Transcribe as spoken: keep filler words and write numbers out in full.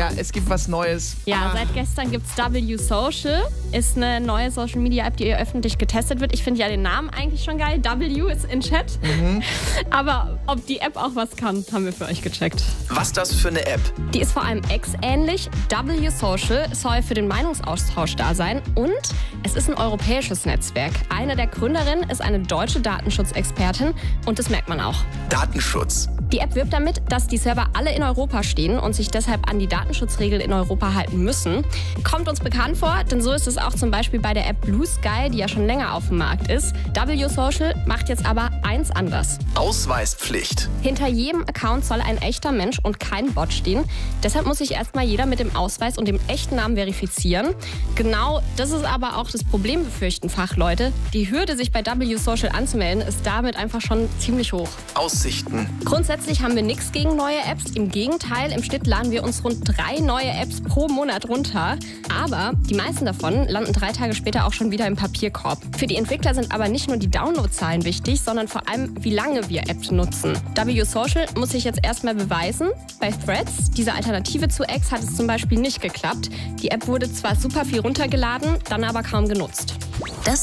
Ja, es gibt was Neues. Ja, Ah. seit gestern gibt es W Social. Ist eine neue Social-Media-App, die öffentlich getestet wird. Ich finde ja den Namen eigentlich schon geil. W ist in Chat. Mhm. Aber ob die App auch was kann, haben wir für euch gecheckt. Was das für eine App? Die ist vor allem X-ähnlich. W Social soll für den Meinungsaustausch da sein. Und es ist ein europäisches Netzwerk. Eine der Gründerinnen ist eine deutsche Datenschutzexpertin. Und das merkt man auch. Datenschutz. Die App wirbt damit, dass die Server alle in Europa stehen und sich deshalb an die Datenschutzregeln in Europa halten müssen. Kommt uns bekannt vor, denn so ist es auch zum Beispiel bei der App Blue Sky, die ja schon länger auf dem Markt ist. W Social macht jetzt aber eins anders. Ausweispflicht. Hinter jedem Account soll ein echter Mensch und kein Bot stehen. Deshalb muss sich erstmal jeder mit dem Ausweis und dem echten Namen verifizieren. Genau das ist aber auch das Problem, befürchten Fachleute. Die Hürde, sich bei W Social anzumelden, ist damit einfach schon ziemlich hoch. Aussichten. Grundsätzlich haben wir nichts gegen neue Apps. Im Gegenteil, im Schnitt laden wir uns rund drei neue Apps pro Monat runter. Aber die meisten davon landen drei Tage später auch schon wieder im Papierkorb. Für die Entwickler sind aber nicht nur die Downloadzahlen wichtig, sondern vor allem, wie lange wir Apps nutzen. W Social muss sich jetzt erstmal beweisen. Bei Threads, dieser Alternative zu X, hat es zum Beispiel nicht geklappt. Die App wurde zwar super viel runtergeladen, dann aber kaum genutzt. Das